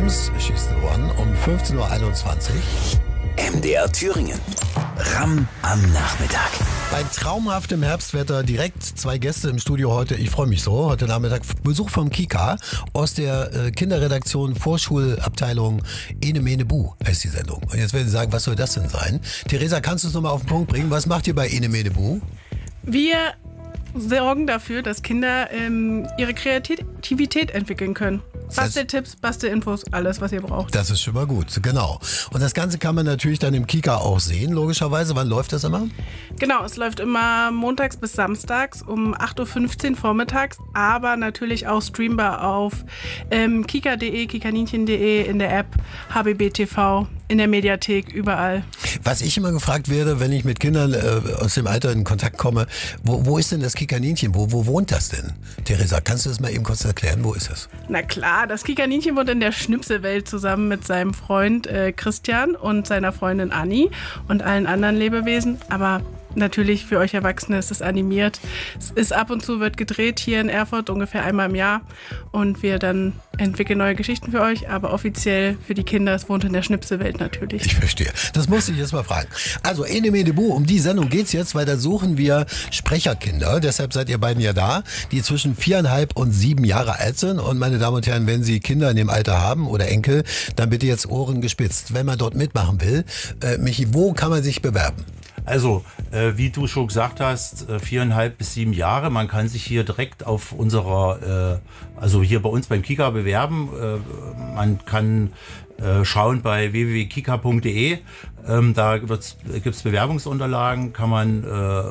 Adams, She's the One, um 15.21 Uhr. MDR Thüringen. Ramm am Nachmittag. Bei traumhaftem Herbstwetter direkt 2 Gäste im Studio heute. Ich freue mich so. Heute Nachmittag Besuch vom Kika aus der Kinderredaktion Vorschulabteilung Ene Mene Bu heißt die Sendung. Und jetzt werden Sie sagen, was soll das denn sein? Theresa, kannst du es nochmal auf den Punkt bringen? Was macht ihr bei Ene Mene Bu? Wir sorgen dafür, dass Kinder ihre Kreativität entwickeln können. Basteltipps, Bastelinfos, alles, was ihr braucht. Das ist schon mal gut, genau. Und das Ganze kann man natürlich dann im Kika auch sehen, logischerweise. Wann läuft das immer? Genau, es läuft immer montags bis samstags um 8.15 Uhr vormittags, aber natürlich auch streambar auf kika.de, kikaninchen.de, in der App, HBB TV, in der Mediathek, überall. Was ich immer gefragt werde, wenn ich mit Kindern aus dem Alter in Kontakt komme, wo ist denn das Kikaninchen? Wo wohnt das denn? Theresa, kannst du das mal eben kurz erklären? Wo ist das? Na klar, das Kikaninchen wohnt in der Schnipselwelt zusammen mit seinem Freund Christian und seiner Freundin Anni und allen anderen Lebewesen, aber natürlich für euch Erwachsene ist es animiert. Es ist ab und zu wird gedreht hier in Erfurt, ungefähr einmal im Jahr. Und wir dann entwickeln neue Geschichten für euch. Aber offiziell für die Kinder, es wohnt in der Schnipselwelt natürlich. Ich verstehe. Das musste ich jetzt mal fragen. Also Ene Mene Bu, um die Sendung geht's jetzt, weil da suchen wir Sprecherkinder. Deshalb seid ihr beiden ja da, die zwischen 4,5 und 7 Jahre alt sind. Und meine Damen und Herren, wenn Sie Kinder in dem Alter haben oder Enkel, dann bitte jetzt Ohren gespitzt. Wenn man dort mitmachen will, Michi, wo kann man sich bewerben? Also, wie du schon gesagt hast, 4,5 bis 7 Jahre. Man kann sich hier direkt auf unserer, also hier bei uns beim Kika bewerben. Man kann schauen bei www.kika.de. Da gibt's Bewerbungsunterlagen. Man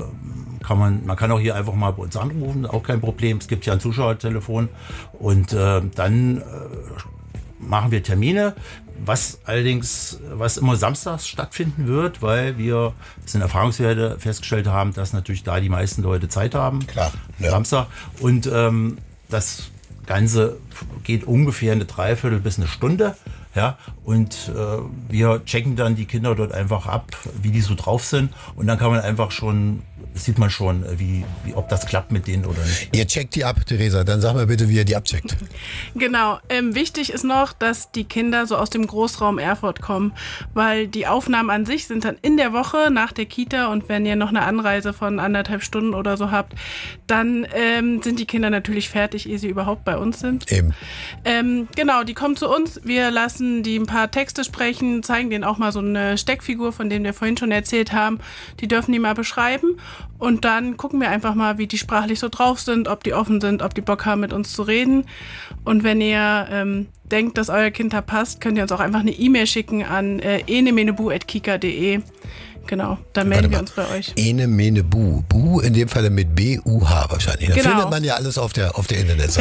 kann auch hier einfach mal bei uns anrufen, auch kein Problem. Es gibt ja ein Zuschauertelefon. Und dann machen wir Termine. Was immer samstags stattfinden wird, weil wir in Erfahrungswerte festgestellt haben, dass natürlich da die meisten Leute Zeit haben. Klar, ja. Samstag. Und das Ganze geht ungefähr eine Dreiviertel bis eine Stunde. Ja, und wir checken dann die Kinder dort einfach ab, wie die so drauf sind. Und dann kann man einfach sieht man schon, ob das klappt mit denen oder nicht. Ihr checkt die ab, Theresa. Dann sag mal bitte, wie ihr die abcheckt. Genau. Wichtig ist noch, dass die Kinder so aus dem Großraum Erfurt kommen, weil die Aufnahmen an sich sind dann in der Woche nach der Kita und wenn ihr noch eine Anreise von 1,5 Stunden oder so habt, dann sind die Kinder natürlich fertig, ehe sie überhaupt bei uns sind. Eben. Genau, die kommen zu uns. Wir lassen die ein paar Texte sprechen, zeigen denen auch mal so eine Steckfigur, von denen wir vorhin schon erzählt haben. Die dürfen die mal beschreiben und dann gucken wir einfach mal, wie die sprachlich so drauf sind, ob die offen sind, ob die Bock haben, mit uns zu reden. Und wenn ihr denkt, dass euer Kind da passt, könnt ihr uns auch einfach eine E-Mail schicken an enemenebu@kika.de. Genau, da melden wir uns bei euch. Ene Mene Bu. Bu in dem Fall mit B-U-H wahrscheinlich. Das genau. findet man ja alles auf der Internetseite.